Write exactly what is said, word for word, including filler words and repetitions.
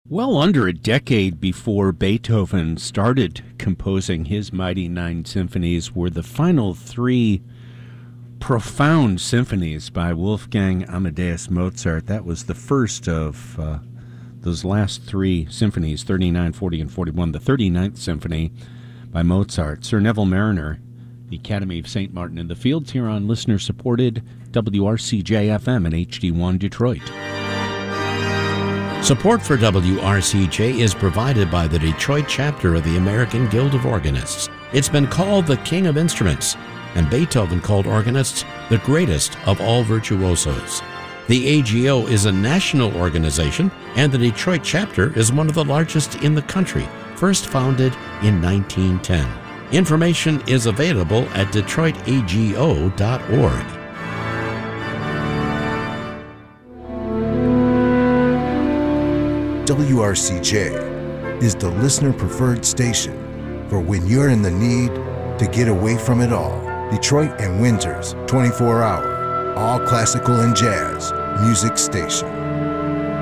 Well under a decade before Beethoven started composing his mighty nine symphonies were the final three profound symphonies by Wolfgang Amadeus Mozart. That was the first of uh, those last three symphonies, thirty-nine, forty, and forty-one. The thirty-ninth Symphony by Mozart. Sir Neville Mariner, the Academy of Saint Martin in the Fields, here on listener-supported W R C J F M and H D one Detroit. Support for W R C J is provided by the Detroit chapter of the American Guild of Organists. It's been called the King of Instruments, and Beethoven called organists the greatest of all virtuosos. The A G O is a national organization, and the Detroit chapter is one of the largest in the country, first founded in nineteen ten. Information is available at detroit a g o dot org. W R C J is the listener-preferred station for when you're in the need to get away from it all. Detroit and Windsor's twenty-four hour, all classical and jazz music station.